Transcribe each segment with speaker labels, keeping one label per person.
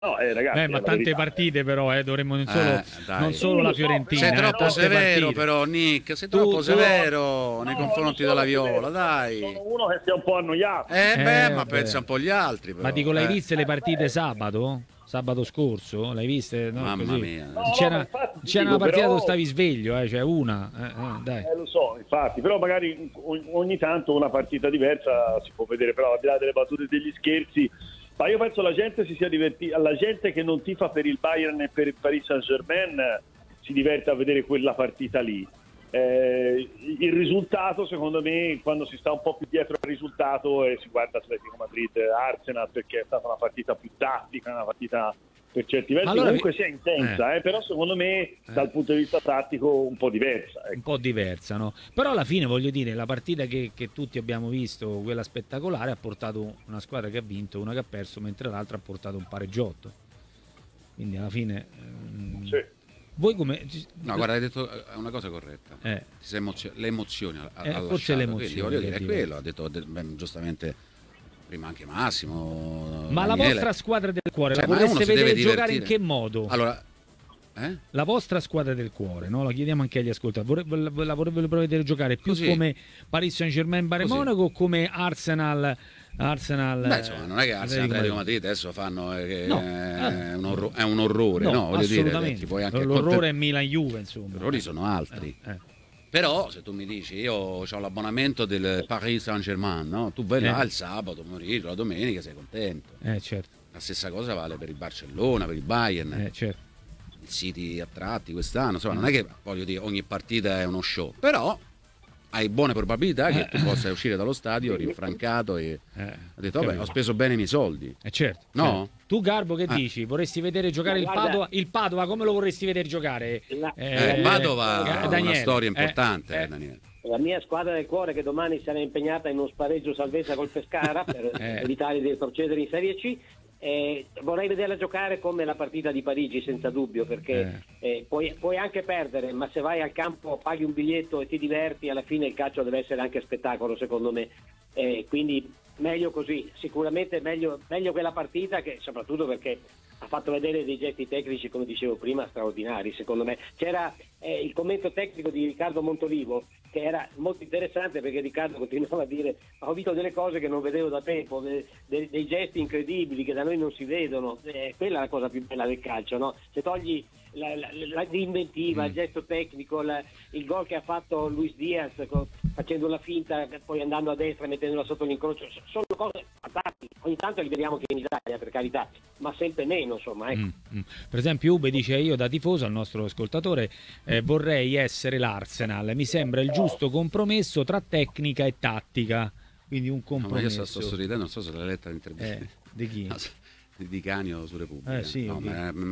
Speaker 1: No, ragazzi,
Speaker 2: Ma
Speaker 1: la
Speaker 2: tante
Speaker 1: verità
Speaker 2: partite però, dovremmo
Speaker 3: Dai.
Speaker 2: non solo la Fiorentina.
Speaker 3: Sei troppo
Speaker 2: tante
Speaker 3: severo
Speaker 2: partite.
Speaker 3: però, Nick, sei troppo severo nei
Speaker 1: no, non
Speaker 3: confronti
Speaker 1: sono
Speaker 3: della Viola,
Speaker 1: severo,
Speaker 3: dai.
Speaker 1: sono uno che si è un po' annoiato.
Speaker 3: Ma
Speaker 2: Vabbè.
Speaker 3: pensa un po' agli altri
Speaker 2: Ma
Speaker 3: però.
Speaker 2: dico, l'hai viste le partite
Speaker 1: vabbè.
Speaker 2: sabato? Sabato scorso? L'hai viste? No,
Speaker 3: Mamma
Speaker 2: così.
Speaker 3: mia.
Speaker 1: No,
Speaker 2: C'era,
Speaker 1: ma infatti ti
Speaker 2: c'era
Speaker 1: dico,
Speaker 2: una partita
Speaker 1: però,
Speaker 2: dove stavi sveglio, cioè una. Dai.
Speaker 1: lo so, infatti, però magari ogni tanto una partita diversa si può vedere, però al di là delle battute e degli scherzi, ma io penso la gente si sia divertita, la gente che non tifa per il Bayern e per il Paris Saint-Germain si diverte a vedere quella partita lì. Il risultato, secondo me, quando si sta un po' più dietro al risultato e si guarda Atletico Madrid, Arsenal, perché è stata una partita più tattica, una partita per certi versi
Speaker 2: allora
Speaker 1: comunque sia intensa, però secondo me dal punto di vista tattico un po' diversa.
Speaker 2: Un po' diversa, no? Però alla fine voglio dire, la partita che tutti abbiamo visto, quella spettacolare, ha portato una squadra che ha vinto, una che ha perso, mentre l'altra ha portato un pareggiotto. Quindi alla fine...
Speaker 1: Sì.
Speaker 2: Voi come...
Speaker 3: No, guarda, hai detto una cosa corretta. Le emozioni
Speaker 2: forse le
Speaker 3: quindi
Speaker 2: emozioni
Speaker 3: voglio dire,
Speaker 2: che
Speaker 3: è quello, ha detto giustamente prima anche Massimo.
Speaker 2: Ma
Speaker 3: Daniele.
Speaker 2: la vostra squadra del cuore
Speaker 3: Cioè,
Speaker 2: la
Speaker 3: ma uno
Speaker 2: vorreste
Speaker 3: si deve
Speaker 2: vedere giocare in
Speaker 3: divertire.
Speaker 2: che modo?
Speaker 3: Allora,
Speaker 2: La vostra squadra del cuore, no? La chiediamo anche agli ascoltatori. La vorrebbero vedere giocare più
Speaker 3: Così.
Speaker 2: come Paris Saint-Germain, Bayern
Speaker 3: Così.
Speaker 2: Monaco, o come Arsenal.
Speaker 3: Beh, insomma, non è che Arsenal e Atletico Madrid adesso fanno
Speaker 2: No.
Speaker 3: è un orrore, no? Voglio dire,
Speaker 2: assolutamente.
Speaker 3: ti puoi anche
Speaker 2: L'orrore è Milan-Juve, insomma.
Speaker 3: Gli errori sono altri. Però se tu mi dici io ho l'abbonamento del Paris Saint-Germain, no? Tu vai là il sabato pomeriggio, la domenica sei contento.
Speaker 2: Certo.
Speaker 3: La stessa cosa vale per il Barcellona, per il Bayern,
Speaker 2: Certo.
Speaker 3: il City a tratti quest'anno. Insomma, non è che voglio dire ogni partita è uno show, però hai buone probabilità che tu possa uscire dallo stadio rinfrancato e ha detto vabbè, ho speso bene i miei soldi.
Speaker 2: Certo.
Speaker 3: No?
Speaker 2: Certo. Tu Garbo che dici? Vorresti vedere giocare il
Speaker 4: guarda,
Speaker 2: Padova? Il Padova come lo vorresti vedere giocare?
Speaker 3: Padova ha una
Speaker 2: Daniele.
Speaker 3: storia importante, Daniele.
Speaker 4: La mia squadra del cuore che domani sarà impegnata in uno spareggio salvezza col Pescara per evitare di retrocedere in Serie C. Vorrei vederla giocare come la partita di Parigi, senza dubbio, perché puoi anche perdere, ma se vai al campo, paghi un biglietto e ti diverti, alla fine il calcio deve essere anche spettacolo, secondo me. Quindi meglio così, sicuramente meglio quella partita, che soprattutto perché ha fatto vedere dei gesti tecnici, come dicevo prima, straordinari, secondo me. C'era il commento tecnico di Riccardo Montolivo, che era molto interessante, perché Riccardo continuava a dire ho visto delle cose che non vedevo da tempo, dei gesti incredibili che da noi non si vedono. Quella è la cosa più bella del calcio, no? Se togli l'inventiva, il gesto tecnico, il gol che ha fatto Luis Diaz facendo la finta, poi andando a destra e mettendola sotto l'incrocio, sono cose fantastiche. Ogni tanto li vediamo che in Italia, per carità, ma sempre meno, insomma.
Speaker 2: Per esempio Ube dice: io da tifoso, al nostro ascoltatore, vorrei essere l'Arsenal, mi sembra il giusto compromesso tra tecnica e tattica, quindi un
Speaker 3: No, ma io
Speaker 2: compromesso.
Speaker 3: sto sorridendo, non so se l'hai letta l'intervista
Speaker 2: Di chi?
Speaker 3: di Canio su Repubblica.
Speaker 2: Sì,
Speaker 3: No,
Speaker 2: ho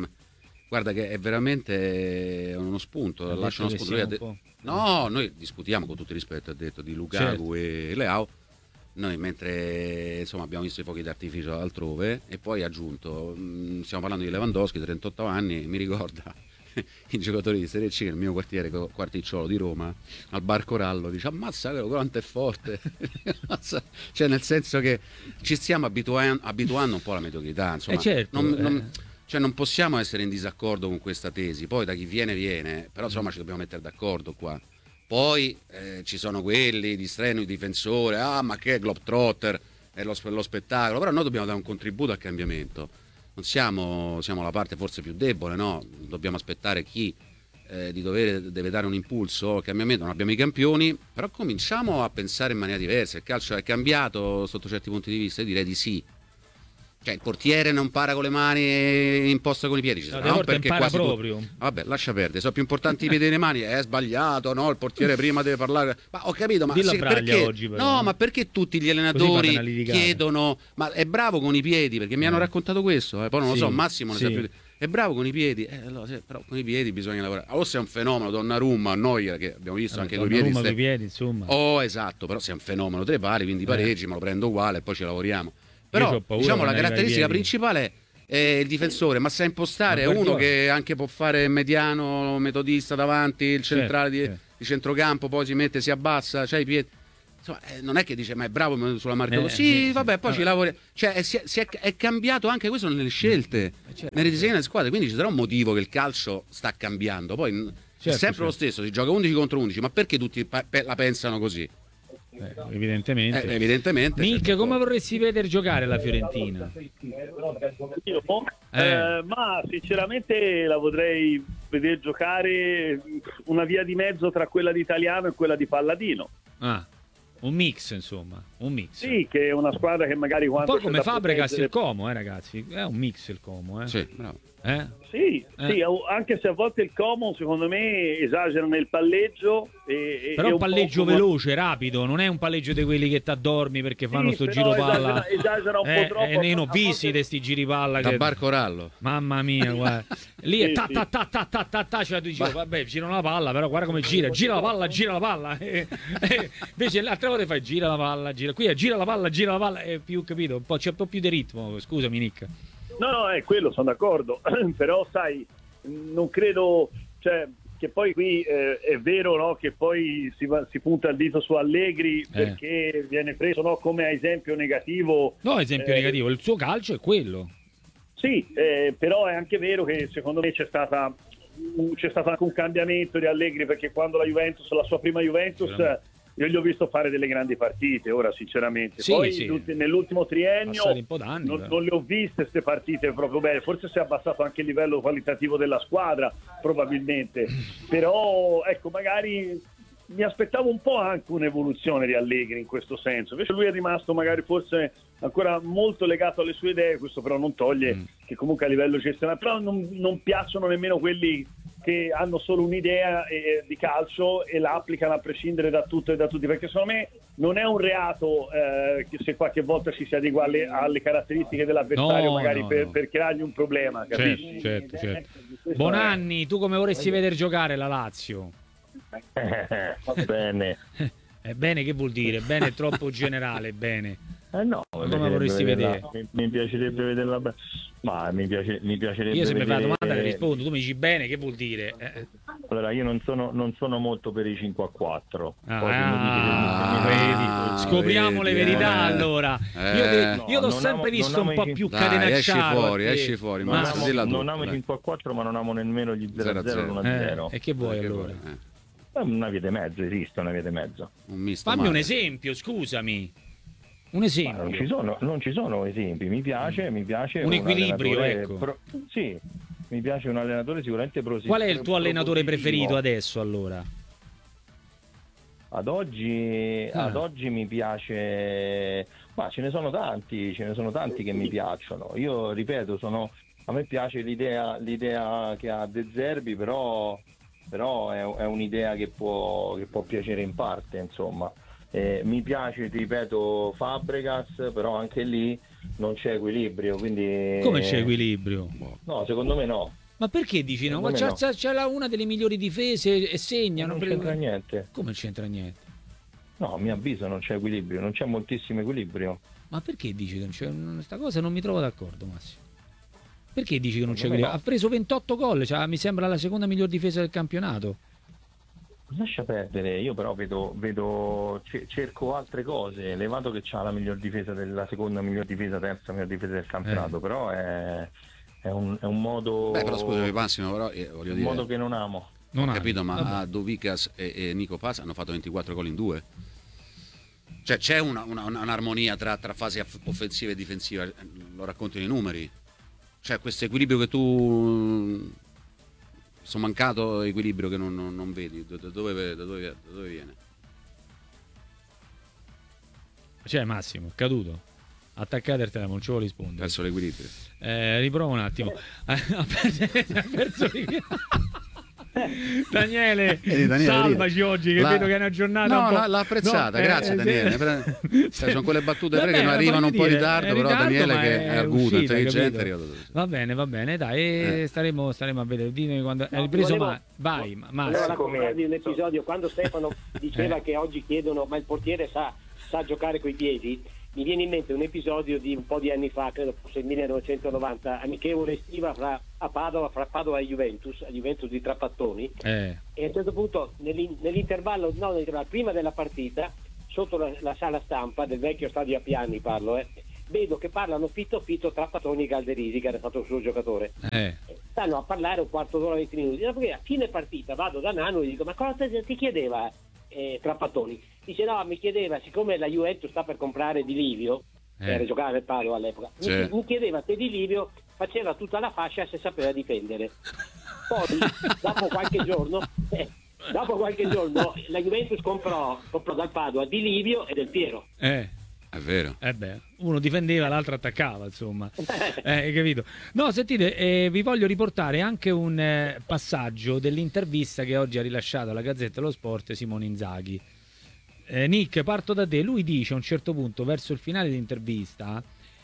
Speaker 3: guarda che è veramente uno spunto, lascia uno spunto. Lui no, noi discutiamo con tutto il rispetto, ha detto, di Lukaku e Leao. Noi mentre insomma abbiamo visto i fuochi d'artificio altrove, e poi ha aggiunto, stiamo parlando di Lewandowski, 38 anni, mi ricorda i giocatori di Serie C nel mio quarticciolo di Roma, al Bar Corallo, dice ammazza quello quanto è forte. Cioè, nel senso che ci stiamo abituando un po' alla mediocrità, insomma. Cioè non possiamo essere in disaccordo con questa tesi, poi da chi viene, però insomma ci dobbiamo mettere d'accordo qua. Poi ci sono quelli di strenui difensori, ma che è Globetrotter, è lo spettacolo, però noi dobbiamo dare un contributo al cambiamento. Non siamo la parte forse più debole, no? Dobbiamo aspettare chi deve dare un impulso al cambiamento, non abbiamo i campioni, però cominciamo a pensare in maniera diversa. Il calcio è cambiato sotto certi punti di vista, io direi di sì. Cioè il portiere non para con le mani e imposta con i piedi,
Speaker 2: no, perché quasi proprio.
Speaker 3: Vabbè, lascia perdere, sono più importanti i piedi delle mani, è sbagliato, no? Il portiere prima deve parlare. Ma ho capito, ma perché
Speaker 2: oggi, però.
Speaker 3: No, ma perché tutti gli allenatori chiedono ma è bravo con i piedi, perché mi hanno raccontato questo, poi non lo so, Massimo ne sa più. È bravo con i piedi, però con i piedi bisogna lavorare. Allora se è un fenomeno, Donnarumma, Neuer, che abbiamo visto anche con i piedi,
Speaker 2: insomma.
Speaker 3: Esatto, però se è un fenomeno tre pari, quindi pareggi, ma lo prendo uguale e poi ci lavoriamo. Però diciamo la caratteristica principale è il difensore, ma sa impostare, è uno che anche può fare mediano, metodista davanti, il centrale di centrocampo, poi si abbassa, c'ha i piedi. insomma, non è che dice ma è bravo sulla marca sì, vabbè, poi ci lavori, cioè è cambiato anche questo nelle scelte, nel ridisegno delle squadre, quindi ci sarà un motivo che il calcio sta cambiando, poi è sempre lo stesso, si gioca 11 contro 11, ma perché tutti la pensano così?
Speaker 2: Evidentemente. Nick, come vorresti vedere giocare la Fiorentina?
Speaker 1: Ma sinceramente la vorrei vedere giocare una via di mezzo tra quella di Italiano e quella di Palladino.
Speaker 2: Un mix, insomma, un mix.
Speaker 1: Sì, che è una squadra che magari quando...
Speaker 2: Un po' come Fabregas il Como, ragazzi. È un mix il Como,
Speaker 3: Sì, bravo.
Speaker 1: Sì, anche se a volte il Como secondo me esagera nel palleggio
Speaker 2: però è un palleggio veloce, rapido, non è un palleggio di quelli che t'addormi perché fanno sto giro palla,
Speaker 1: esagera un po' troppo,
Speaker 2: e ne ho visti di sti giri palla
Speaker 3: da Barcorallo,
Speaker 2: mamma mia, guarda. Lì è cioè tu dici vabbè, girano la palla, però guarda come gira la palla invece l'altra volta fai gira la palla, qui è gira la palla, è più, capito, c'è un po' più di ritmo, scusami Nick.
Speaker 1: No, è quello, sono d'accordo, però sai, non credo, cioè, che poi qui è vero, no, che poi si punta il dito su Allegri perché viene preso, no, come esempio negativo.
Speaker 2: No, esempio negativo, il suo calcio è quello.
Speaker 1: Sì, però è anche vero che secondo me c'è stato anche un cambiamento di Allegri, perché quando la sua prima Juventus, io gli ho visto fare delle grandi partite, ora sinceramente. Poi nell'ultimo triennio non le ho viste queste partite proprio bene, forse si è abbassato anche il livello qualitativo della squadra, probabilmente. Però ecco, magari mi aspettavo un po' anche un'evoluzione di Allegri in questo senso. Invece lui è rimasto magari forse ancora molto legato alle sue idee, questo però non toglie che comunque a livello gestionale, però non piacciono nemmeno quelli che hanno solo un'idea di calcio e la applicano a prescindere da tutto e da tutti, perché secondo me non è un reato che se qualche volta ci si adegua alle caratteristiche dell'avversario, per creargli un problema, capisci?
Speaker 2: Certo. Bonanni, tu come vorresti vedere giocare la Lazio?
Speaker 5: Bene.
Speaker 2: Bene che vuol dire? Bene è troppo generale, bene.
Speaker 5: No,
Speaker 2: come vorresti vedere?
Speaker 5: Mi piacerebbe vederla bene. Ma mi piacerebbe.
Speaker 2: Io se mi fai la domanda le rispondo, tu mi dici bene, che vuol dire?
Speaker 5: Allora, io non sono molto per i 5-4.
Speaker 2: Vedi. Scopriamo le verità allora. Io l'ho sempre visto un po' più catenacciato.
Speaker 3: Esci fuori.
Speaker 5: Non amo i 5-4, ma non amo nemmeno gli 0-0 1-0.
Speaker 2: E che vuoi allora?
Speaker 5: Una via di mezzo, esiste una via di mezzo.
Speaker 2: Fammi un esempio, scusami. Un esempio.
Speaker 5: Non ci sono esempi, mi piace
Speaker 2: un equilibrio, ecco.
Speaker 5: Sì, mi piace un allenatore sicuramente
Speaker 2: Qual è il tuo allenatore preferito adesso allora?
Speaker 5: Ad oggi mi piace, ma ce ne sono tanti che mi piacciono. Io ripeto, a me piace l'idea che ha De Zerbi, però è un'idea che può piacere in parte, insomma. Mi piace, ti ripeto, Fabregas, però anche lì non c'è equilibrio, quindi...
Speaker 2: Come c'è equilibrio?
Speaker 5: No, secondo me no.
Speaker 2: Ma perché dici no? Ma c'è una delle migliori difese e segna.
Speaker 5: Non c'entra niente.
Speaker 2: Come c'entra niente?
Speaker 5: No, a mio avviso non c'è equilibrio, non c'è moltissimo equilibrio.
Speaker 2: Ma perché dici che non c'è? Questa cosa non mi trovo d'accordo, Massimo. Perché dici che non c'è equilibrio? Ha preso 28 gol, cioè, mi sembra la seconda miglior difesa del campionato.
Speaker 5: Lascia perdere, io però cerco altre cose, levato che c'ha la miglior difesa, la seconda miglior difesa, terza miglior difesa del campionato, però è un modo...
Speaker 3: Beh, però scusami Massimo, però voglio dire...
Speaker 5: Un modo che non amo.
Speaker 3: Non ho capito, ma Dovicas e Nico Paz hanno fatto 24 gol in 2? Cioè c'è un'armonia tra fase offensiva e difensiva, lo raccontano i numeri. Cioè questo equilibrio che tu... Sono mancato equilibrio che non vedi, da dove viene?
Speaker 2: Cioè Massimo, è caduto. Attaccate il telefono, non ci vuole rispondere.
Speaker 3: Perso l'equilibrio.
Speaker 2: Riprovo un attimo. Ha perso l'equilibrio. Daniele, salvaci oggi che vedo che è una giornata
Speaker 3: l'ha apprezzata, grazie Daniele. Sono quelle battute che non arrivano un po' in ritardo, però Daniele che è arguto, intelligente,
Speaker 2: va bene, dai, staremo a vedere. Dimmi quando hai ripreso. Vai,
Speaker 4: Massimo. Raccontarvi un episodio quando Stefano diceva che oggi chiedono ma il portiere sa giocare coi piedi. Mi viene in mente un episodio di un po' di anni fa, credo fosse il 1990, amichevole estiva fra Padova e Juventus, a Juventus di Trapattoni, e a un certo punto nell'intervallo prima della partita sotto la sala stampa del vecchio stadio a Piani, parlo, vedo che parlano Fitto, Trapattoni e Calderisi, che era stato il suo giocatore. Stanno a parlare un quarto d'ora, 20 minuti. Perché a fine partita vado da Nano e gli dico: ma cosa ti chiedeva Trapattoni? Dice: no, mi chiedeva, siccome la Juventus sta per comprare Di Livio, che era giocare nel Padova all'epoca, mi chiedeva se Di Livio faceva tutta la fascia se sapeva difendere. Poi dopo qualche giorno la Juventus comprò dal Padova Di Livio e Del Piero.
Speaker 3: È vero.
Speaker 2: Uno difendeva, l'altro attaccava, insomma. Hai capito? No, sentite, vi voglio riportare anche un passaggio dell'intervista che oggi ha rilasciato alla Gazzetta dello Sport Simone Inzaghi. Nick, parto da te. Lui dice a un certo punto, verso il finale dell'intervista,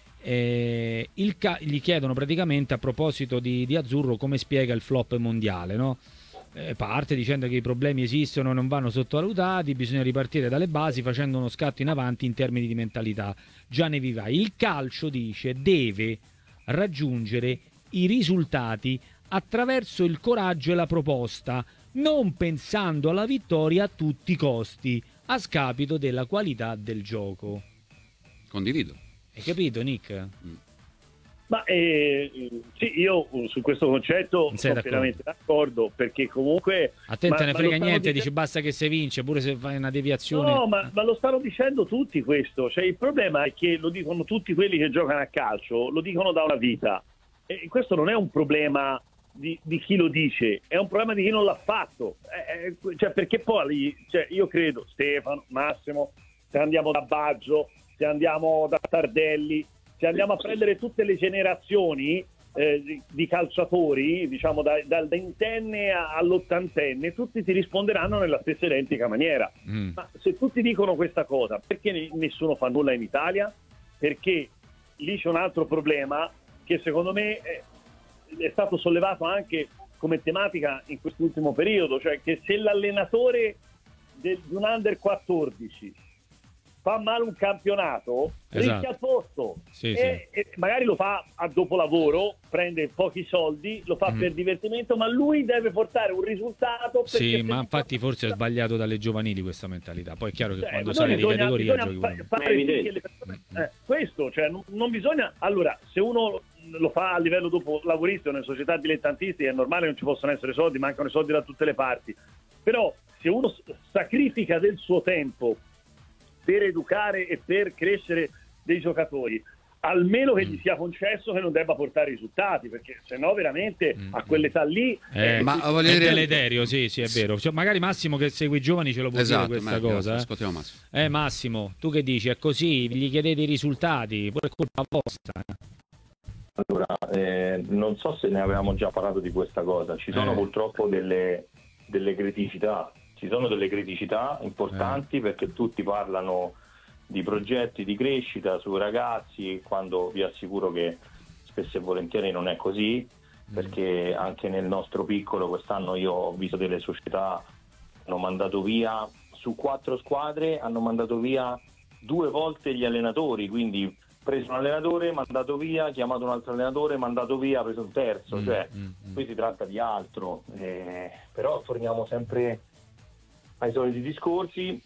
Speaker 2: gli chiedono praticamente a proposito di Azzurro come spiega il flop mondiale, no? Parte dicendo che i problemi esistono e non vanno sottovalutati, bisogna ripartire dalle basi facendo uno scatto in avanti in termini di mentalità. Gianni Vivai, il calcio, dice, deve raggiungere i risultati attraverso il coraggio e la proposta, non pensando alla vittoria a tutti i costi, a scapito della qualità del gioco.
Speaker 3: Condivido.
Speaker 2: Hai capito, Nick?
Speaker 1: Ma sì, io su questo concetto sono pienamente d'accordo, perché comunque
Speaker 2: a te ne frega niente, dici basta che si vince, pure se fai una deviazione.
Speaker 1: No, ma lo stanno dicendo tutti questo, cioè il problema è che lo dicono tutti quelli che giocano a calcio, lo dicono da una vita, e questo non è un problema di chi lo dice, è un problema di chi non l'ha fatto, cioè perché poi io credo, Stefano, Massimo, se andiamo da Baggio, se andiamo da Tardelli, se andiamo a prendere tutte le generazioni di calciatori, diciamo dal ventenne all'ottantenne, tutti ti risponderanno nella stessa identica maniera. Ma se tutti dicono questa cosa, perché nessuno fa nulla in Italia? Perché lì c'è un altro problema che secondo me è stato sollevato anche come tematica in quest'ultimo periodo, cioè che se l'allenatore di un under 14 fa male un campionato, rischia il posto, e magari lo fa a dopolavoro, prende pochi soldi, lo fa per divertimento, ma lui deve portare un risultato.
Speaker 2: Sì, ma infatti forse è sbagliato dalle giovanili questa mentalità. Poi è chiaro che quando sale di categoria
Speaker 1: questo, cioè non bisogna. Allora, se uno lo fa a livello dopolavoristico nelle società dilettantistiche è normale che non ci possono essere soldi, mancano i soldi da tutte le parti. Però se uno sacrifica del suo tempo per educare e per crescere dei giocatori, almeno che gli sia concesso che non debba portare risultati, perché sennò veramente a quell'età lì
Speaker 2: ma voglio dire, deleterio, sì, è vero. Cioè, magari Massimo che segue i giovani ce lo può dire questa cosa.
Speaker 3: Ascoltiamo Massimo.
Speaker 2: Massimo, tu che dici? È così? Gli chiedete i risultati? Pure è colpa vostra.
Speaker 5: Allora, non so se ne avevamo già parlato di questa cosa. Ci sono purtroppo delle criticità. Ci sono delle criticità importanti perché tutti parlano di progetti di crescita sui ragazzi, quando vi assicuro che spesso e volentieri non è così, perché anche nel nostro piccolo quest'anno io ho visto delle società hanno mandato via, su 4 squadre hanno mandato via 2 volte gli allenatori, quindi preso un allenatore, mandato via, chiamato un altro allenatore, mandato via, preso un terzo, cioè qui si tratta di altro, però torniamo sempre ai soliti discorsi.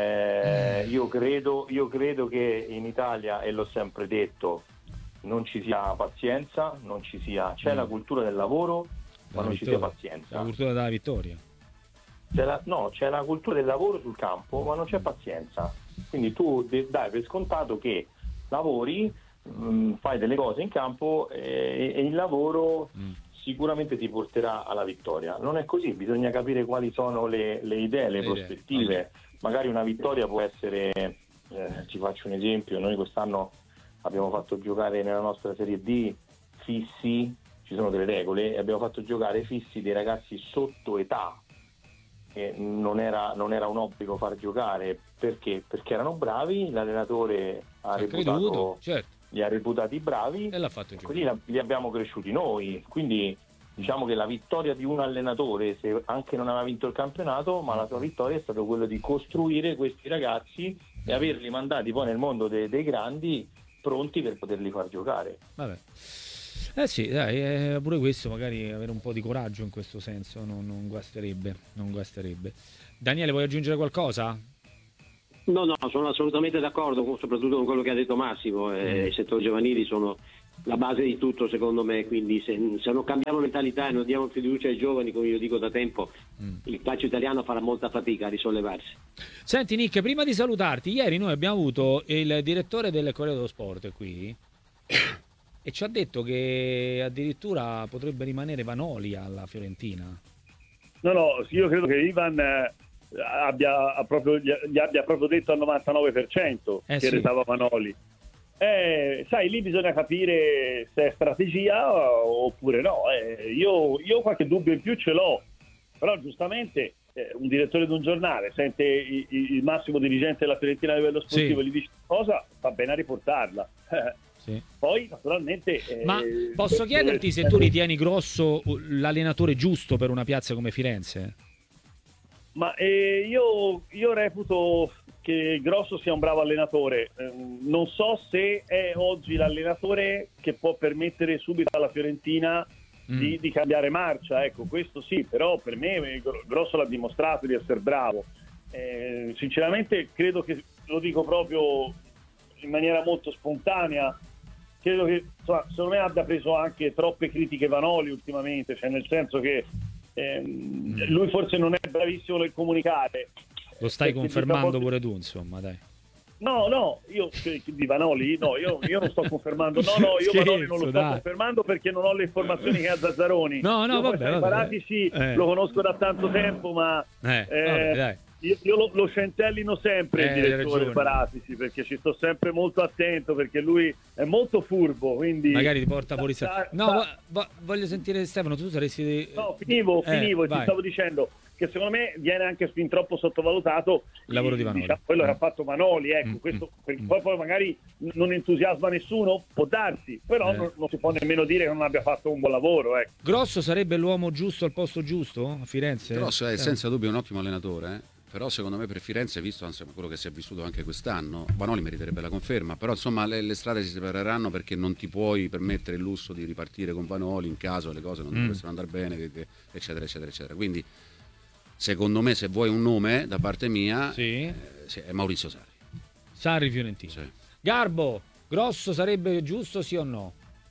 Speaker 5: Io credo che in Italia, e l'ho sempre detto, non ci sia pazienza, c'è la cultura del lavoro, ma non ci sia pazienza.
Speaker 2: La cultura della vittoria.
Speaker 5: C'è la cultura del lavoro sul campo, ma non c'è pazienza. Quindi tu dai per scontato che lavori, fai delle cose in campo e il lavoro sicuramente ti porterà alla vittoria. Non è così, bisogna capire quali sono le idee, le prospettive. Magari una vittoria può essere, ci faccio un esempio, noi quest'anno abbiamo fatto giocare nella nostra Serie D fissi, ci sono delle regole, e abbiamo fatto giocare fissi dei ragazzi sotto età, che non era un obbligo far giocare, perché erano bravi, l'allenatore li ha reputati bravi
Speaker 2: e l'ha fatto giocare.
Speaker 5: Così li abbiamo cresciuti noi, quindi diciamo che la vittoria di un allenatore, se anche non aveva vinto il campionato, ma la sua vittoria è stata quella di costruire questi ragazzi e averli mandati poi nel mondo dei grandi, pronti per poterli far giocare.
Speaker 2: Vabbè. Sì, dai, pure questo, magari avere un po' di coraggio in questo senso non guasterebbe. Daniele, vuoi aggiungere qualcosa?
Speaker 4: No, sono assolutamente d'accordo, soprattutto con quello che ha detto Massimo. I settori giovanili sono la base di tutto, secondo me, quindi se non cambiamo mentalità e non diamo fiducia ai giovani, come io dico da tempo, il calcio italiano farà molta fatica a risollevarsi.
Speaker 2: Senti Nick, prima di salutarti, ieri noi abbiamo avuto il direttore del Corriere dello Sport qui e ci ha detto che addirittura potrebbe rimanere Vanoli alla Fiorentina.
Speaker 1: No, io credo che Ivan gli abbia proprio detto al 99% che
Speaker 2: sì.
Speaker 1: restava Vanoli. Sai, lì bisogna capire se è strategia oppure no. Io qualche dubbio in più ce l'ho, però giustamente un direttore di un giornale sente il massimo dirigente della Fiorentina a livello sportivo e gli dice cosa, va bene a riportarla.
Speaker 2: Sì.
Speaker 1: Poi naturalmente
Speaker 2: ma posso chiederti se tu ritieni Grosso l'allenatore giusto per una piazza come Firenze?
Speaker 1: Ma io reputo che Grosso sia un bravo allenatore, non so se è oggi l'allenatore che può permettere subito alla Fiorentina di cambiare marcia, ecco, questo sì, però per me Grosso l'ha dimostrato di essere bravo. Sinceramente credo che, lo dico proprio in maniera molto spontanea, credo che secondo me abbia preso anche troppe critiche Vanoli ultimamente, cioè nel senso che lui forse non è bravissimo nel comunicare.
Speaker 2: Lo stai confermando pure tu, insomma, dai.
Speaker 1: No, io di Vanoli, io non sto confermando, io
Speaker 2: Scherzo,
Speaker 1: Vanoli non lo sto confermando perché non ho le informazioni che ha Zazzaroni.
Speaker 2: Vabbè.
Speaker 1: Paratici lo conosco da tanto tempo, ma
Speaker 2: vabbè, dai.
Speaker 1: Io lo scentellino sempre il direttore Paratici, perché ci sto sempre molto attento, perché lui è molto furbo, quindi
Speaker 2: magari ti porta fuori voglio sentire Stefano, tu saresti
Speaker 1: finivo ti stavo dicendo che secondo me viene anche fin troppo sottovalutato
Speaker 2: il lavoro di Vanoli,
Speaker 1: diciamo, quello che ha fatto Vanoli, ecco, questo poi magari non entusiasma nessuno, può darsi, però non si può nemmeno dire che non abbia fatto un buon lavoro, ecco.
Speaker 2: Grosso sarebbe l'uomo giusto al posto giusto a Firenze?
Speaker 3: Grosso è senza dubbio un ottimo allenatore, però secondo me per Firenze, visto insomma, quello che si è vissuto anche quest'anno, Vanoli meriterebbe la conferma, però insomma le strade si separeranno, perché non ti puoi permettere il lusso di ripartire con Vanoli in caso le cose non dovessero andare bene, eccetera. Quindi secondo me, se vuoi un nome da parte mia, è Maurizio
Speaker 2: Sarri Fiorentino. Sì. Garbo, Grosso sarebbe giusto, sì o no?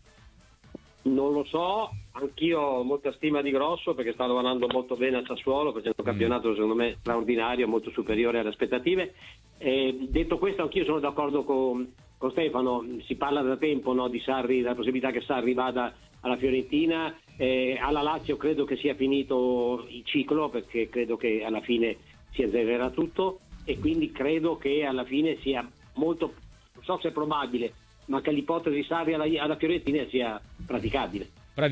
Speaker 4: Non lo so, anch'io ho molta stima di Grosso perché sta lavorando molto bene a Sassuolo, facendo un campionato secondo me straordinario, molto superiore alle aspettative. Detto questo, anch'io sono d'accordo con Stefano, si parla da tempo, no, di Sarri, della possibilità che Sarri vada alla Fiorentina, alla Lazio credo che sia finito il ciclo, perché credo che alla fine si azzererà tutto, e quindi credo che alla fine sia molto, non so se è probabile, ma che l'ipotesi di Sarri alla Fiorentina sia praticabile.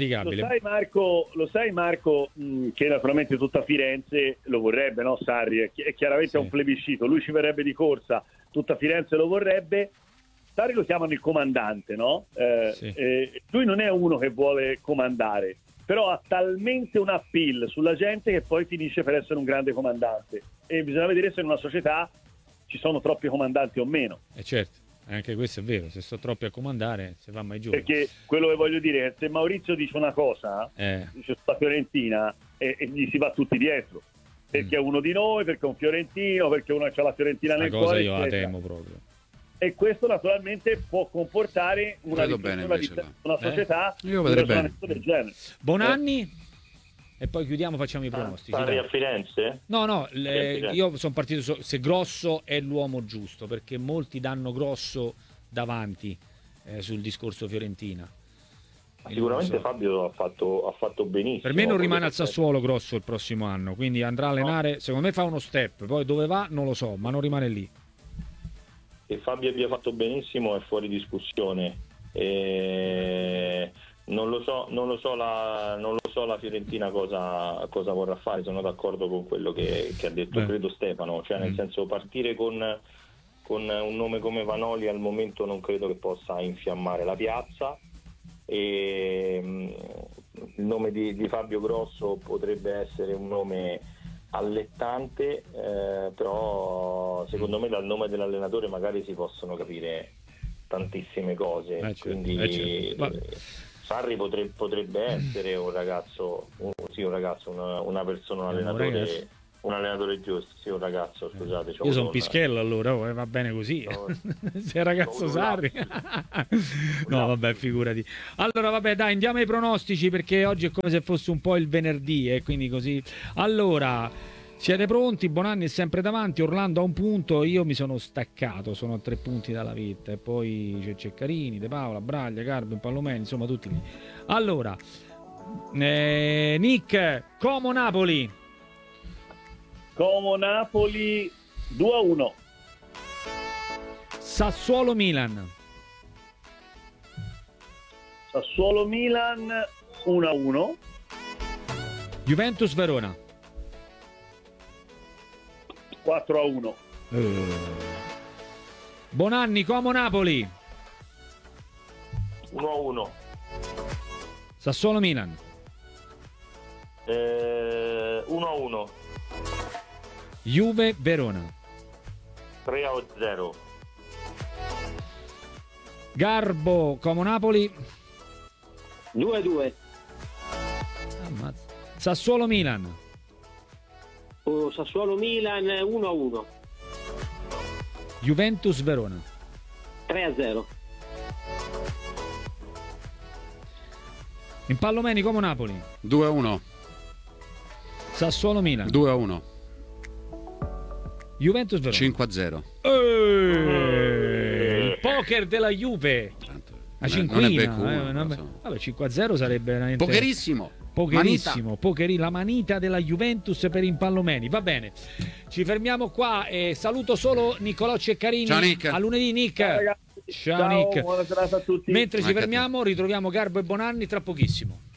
Speaker 1: Lo sai Marco, che naturalmente tutta Firenze lo vorrebbe, no? Sarri è chiaramente un plebiscito, lui ci verrebbe di corsa, tutta Firenze lo vorrebbe. Sarri lo chiamano il comandante, no? Lui non è uno che vuole comandare, però ha talmente un appeal sulla gente che poi finisce per essere un grande comandante, e bisogna vedere se in una società ci sono troppi comandanti o meno.
Speaker 2: Certo, anche questo è vero, se sto troppi a comandare se va mai giù.
Speaker 1: Perché quello che voglio dire è che se Maurizio dice una cosa, dice sta Fiorentina, e gli si va tutti dietro, perché è uno di noi, perché è un fiorentino, perché uno c'ha la Fiorentina nel cuore.
Speaker 2: Io la temo proprio.
Speaker 1: E questo naturalmente può comportare una società
Speaker 3: io vedrei bene
Speaker 1: del genere.
Speaker 2: Bonanni e poi chiudiamo, facciamo i pronostici.
Speaker 5: Sarri a Firenze?
Speaker 2: No, io sono partito se Grosso è l'uomo giusto, perché molti danno Grosso davanti sul discorso Fiorentina.
Speaker 5: Sicuramente Fabio ha fatto benissimo.
Speaker 2: Per me non rimane al Sassuolo Grosso il prossimo anno, quindi andrà a allenare, secondo me fa uno step, poi dove va non lo so, ma non rimane lì.
Speaker 5: Che Fabio abbia fatto benissimo è fuori discussione. Non lo so la Fiorentina cosa vorrà fare. Sono d'accordo con quello che ha detto credo Stefano, cioè nel senso, partire con un nome come Vanoli al momento non credo che possa infiammare la piazza, e il nome di Fabio Grosso potrebbe essere un nome allettante, però secondo me dal nome dell'allenatore magari si possono capire tantissime cose, quindi Sarri potrebbe essere una persona, un allenatore un allenatore giusto, sì, un ragazzo, scusate.
Speaker 2: Io sono Pischello allora, va bene così. Sei ragazzo Sarri. No, vabbè, figurati. Allora, vabbè, dai, andiamo ai pronostici perché oggi è come se fosse un po' il venerdì e quindi così. Allora, siete pronti? Bonanni è sempre davanti, Orlando a 1 punto, io mi sono staccato, sono a 3 punti dalla vetta e poi c'è Ceccarini, De Paola, Braglia, Carbo, Pallomeni, insomma tutti lì. Allora, Nick, Como Napoli.
Speaker 1: Como Napoli 2-1.
Speaker 2: Sassuolo Milan.
Speaker 1: Sassuolo Milan 1-1.
Speaker 2: Juventus Verona.
Speaker 1: 4-1.
Speaker 2: Bonanni, Como Napoli.
Speaker 5: 1-1.
Speaker 2: Sassuolo Milan.
Speaker 5: 1-1.
Speaker 2: Juve Verona.
Speaker 5: 3-0.
Speaker 2: Garbo, Como Napoli.
Speaker 4: 2-2.
Speaker 2: Ammazza. Sassuolo Milan.
Speaker 4: Sassuolo Milan 1-1.
Speaker 2: Juventus Verona.
Speaker 4: 3-0.
Speaker 2: Impallomeni, Como Napoli.
Speaker 3: 2-1.
Speaker 2: Sassuolo Milan.
Speaker 3: 2-1.
Speaker 2: Juventus Verona.
Speaker 3: 5-0.
Speaker 2: Il poker della Juve. La cinquina. Vabbè, 5-0 sarebbe veramente
Speaker 3: pocherissimo.
Speaker 2: Pocherissimo, la manita della Juventus per Impallomeni. Va bene, ci fermiamo qua e saluto solo Niccolò Ceccarini.
Speaker 3: Ciao Nick.
Speaker 2: A lunedì Nick.
Speaker 1: Ciao, ragazzi.
Speaker 2: Ciao Nick.
Speaker 1: Buona serata a tutti.
Speaker 2: Mentre ci fermiamo ritroviamo Garbo e Bonanni tra pochissimo.